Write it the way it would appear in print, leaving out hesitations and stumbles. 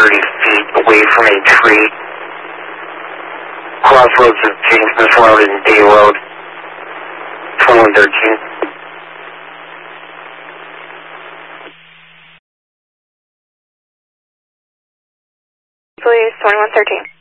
30 feet away from a tree. Crossroads of James Smith Road and Day Road, 2113. Police 2113.